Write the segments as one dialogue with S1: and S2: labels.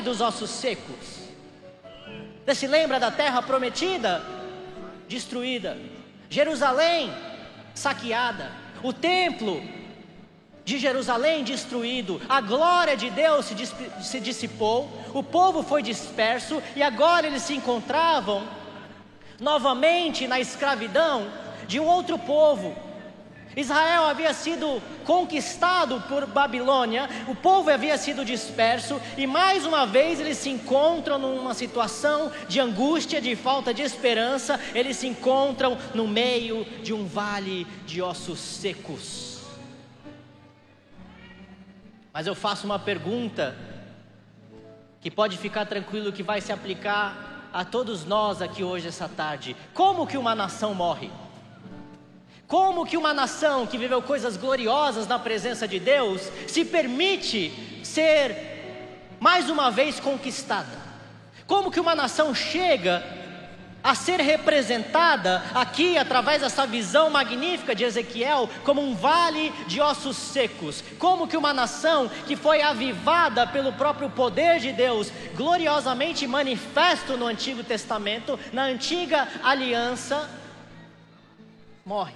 S1: dos ossos secos. Você se lembra da terra prometida? Destruída. Jerusalém saqueada. O templo de Jerusalém destruído. A glória de Deus se dissipou. O povo foi disperso. E agora eles se encontravam novamente na escravidão de um outro povo. Israel havia sido conquistado por Babilônia, o povo havia sido disperso, e mais uma vez eles se encontram numa situação de angústia, de falta de esperança. Eles se encontram no meio de um vale de ossos secos. Mas eu faço uma pergunta, que pode ficar tranquilo que vai se aplicar a todos nós aqui hoje, essa tarde. Como que uma nação morre? Como que uma nação que viveu coisas gloriosas na presença de Deus se permite ser mais uma vez conquistada? Como que uma nação chega a ser representada aqui através dessa visão magnífica de Ezequiel como um vale de ossos secos? Como que uma nação que foi avivada pelo próprio poder de Deus, gloriosamente manifesto no Antigo Testamento, na antiga aliança, morre?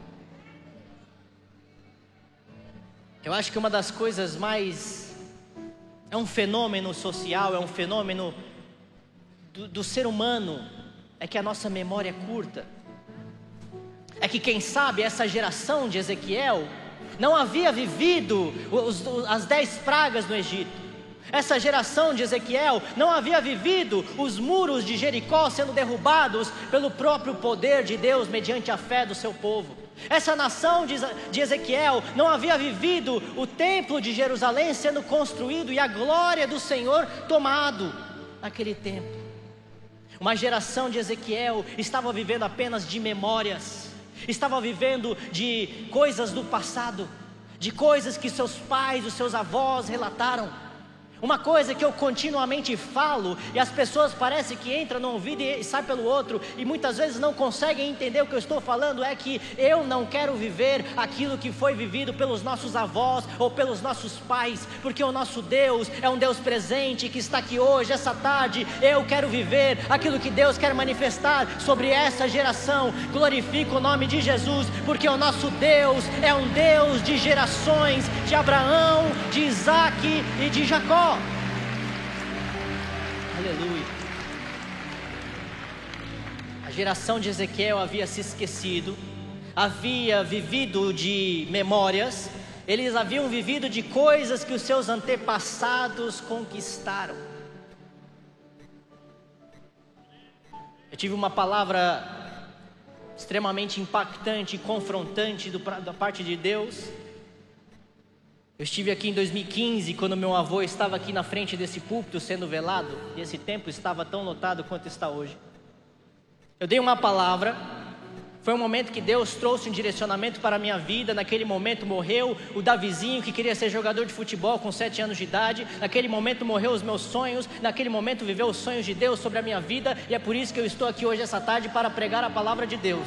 S1: Eu acho que uma das coisas mais... é um fenômeno social, é um fenômeno do ser humano, é que a nossa memória é curta. É que quem sabe essa geração de Ezequiel não havia vivido as 10 pragas no Egito. Essa geração de Ezequiel não havia vivido os muros de Jericó sendo derrubados pelo próprio poder de Deus mediante a fé do seu povo. Essa nação de Ezequiel não havia vivido o templo de Jerusalém sendo construído e a glória do Senhor tomado naquele tempo. Uma geração de Ezequiel estava vivendo apenas de memórias, estava vivendo de coisas do passado, de coisas que seus pais, os seus avós relataram. Uma coisa que eu continuamente falo e as pessoas parecem que entram no ouvido e saem pelo outro e muitas vezes não conseguem entender o que eu estou falando, é que eu não quero viver aquilo que foi vivido pelos nossos avós ou pelos nossos pais, porque o nosso Deus é um Deus presente que está aqui hoje, essa tarde. Eu quero viver aquilo que Deus quer manifestar sobre essa geração. Glorifico o nome de Jesus, porque o nosso Deus é um Deus de gerações, de Abraão, de Isaac e de Jacó. Aleluia. A geração de Ezequiel havia se esquecido, havia vivido de memórias, eles haviam vivido de coisas que os seus antepassados conquistaram. Eu tive uma palavra extremamente impactante e confrontante da parte de Deus. Eu estive aqui em 2015, quando meu avô estava aqui na frente desse púlpito sendo velado, e esse templo estava tão lotado quanto está hoje. Eu dei uma palavra, foi um momento que Deus trouxe um direcionamento para a minha vida. Naquele momento morreu o Davizinho, que queria ser jogador de futebol com 7 anos de idade. Naquele momento morreu os meus sonhos, naquele momento viveu os sonhos de Deus sobre a minha vida, e é por isso que eu estou aqui hoje essa tarde para pregar a palavra de Deus.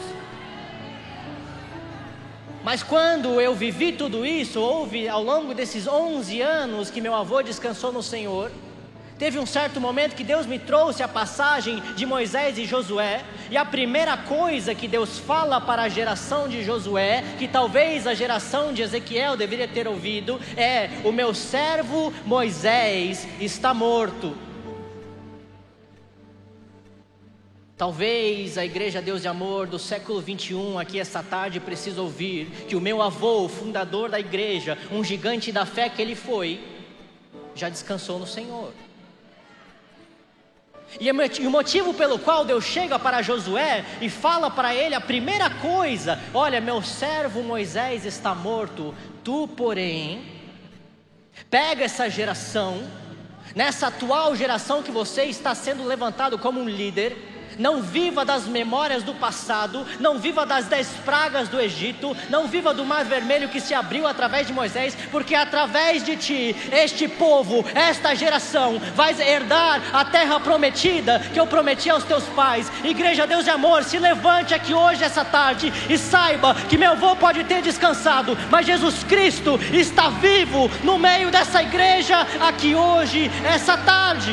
S1: Mas quando eu vivi tudo isso, houve ao longo desses 11 anos que meu avô descansou no Senhor, teve um certo momento que Deus me trouxe a passagem de Moisés e Josué, e a primeira coisa que Deus fala para a geração de Josué, que talvez a geração de Ezequiel deveria ter ouvido, é: o meu servo Moisés está morto. Talvez a Igreja Deus de Amor do século 21 aqui essa tarde precisa ouvir que o meu avô, o fundador da igreja, um gigante da fé que ele foi, já descansou no Senhor. E o motivo pelo qual Deus chega para Josué e fala para ele a primeira coisa: olha, meu servo Moisés está morto, tu porém, pega essa geração, nessa atual geração que você está sendo levantado como um líder, não viva das memórias do passado, não viva das 10 pragas do Egito, não viva do mar vermelho que se abriu através de Moisés, porque através de ti, este povo, esta geração, vai herdar a terra prometida, que eu prometi aos teus pais. Igreja Deus de Amor, se levante aqui hoje, essa tarde, e saiba que meu avô pode ter descansado, mas Jesus Cristo está vivo no meio dessa igreja, aqui hoje, essa tarde.